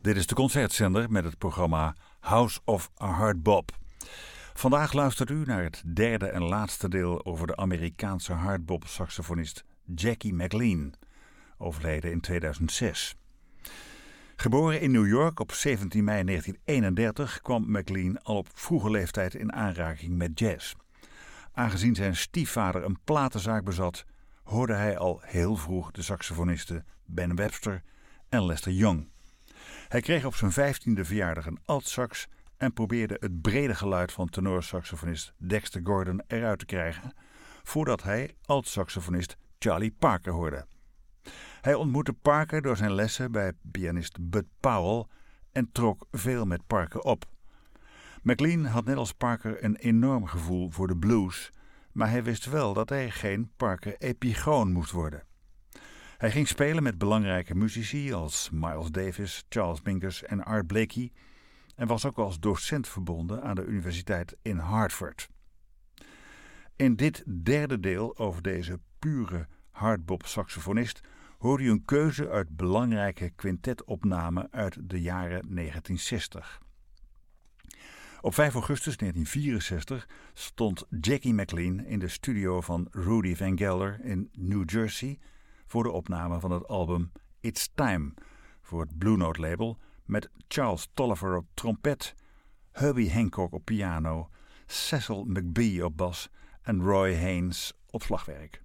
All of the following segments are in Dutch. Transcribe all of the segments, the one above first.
Dit is de concertzender met het programma House of Hardbop. Vandaag luistert u naar het derde en laatste deel over de Amerikaanse hardbop-saxofonist Jackie McLean, overleden in 2006. Geboren in New York op 17 mei 1931 kwam McLean al op vroege leeftijd in aanraking met jazz. Aangezien zijn stiefvader een platenzaak bezat, hoorde hij al heel vroeg de saxofonisten Ben Webster en Lester Young. Hij kreeg op zijn 15e verjaardag een altsax en probeerde het brede geluid van tenorsaxofonist Dexter Gordon eruit te krijgen, voordat hij altsaxofonist Charlie Parker hoorde. Hij ontmoette Parker door zijn lessen bij pianist Bud Powell en trok veel met Parker op. McLean had net als Parker een enorm gevoel voor de blues, maar hij wist wel dat hij geen Parker-epigoon moest worden. Hij ging spelen met belangrijke muzici als Miles Davis, Charles Mingus en Art Blakey en was ook als docent verbonden aan de universiteit in Hartford. In dit derde deel over deze pure hardbop-saxofonist hoorde u een keuze uit belangrijke quintetopnamen uit de jaren 1960. Op 5 augustus 1964 stond Jackie McLean in de studio van Rudy Van Gelder in New Jersey voor de opname van het album It's Time voor het Blue Note label met Charles Tolliver op trompet, Herbie Hancock op piano, Cecil McBee op bas en Roy Haynes op slagwerk.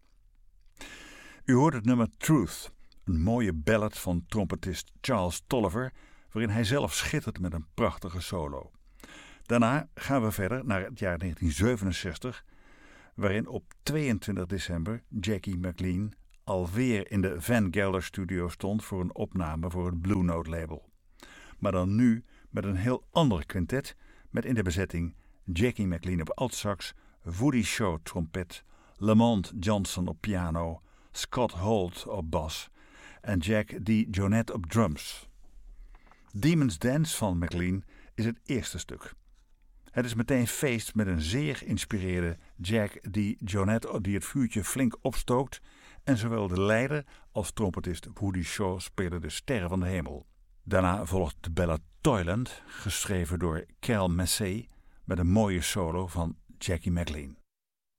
U hoort het nummer Truth, een mooie ballad van trompetist Charles Tolliver, waarin hij zelf schittert met een prachtige solo. Daarna gaan we verder naar het jaar 1967, waarin op 22 december Jackie McLean alweer in de Van Gelder studio stond voor een opname voor het Blue Note label. Maar dan nu met een heel ander quintet, met in de bezetting Jackie McLean op altsax, Woody Shaw trompet, Lamont Johnson op piano, Scott Holt op bas en Jack DeJohnette op drums. Demon's Dance van McLean is het eerste stuk. Het is meteen feest met een zeer geïnspireerde Jack DeJohnette die het vuurtje flink opstookt en zowel de leider als trompetist Woody Shaw spelen de sterren van de hemel. Daarna volgt de ballad Toyland, geschreven door Cal Massey met een mooie solo van Jackie McLean.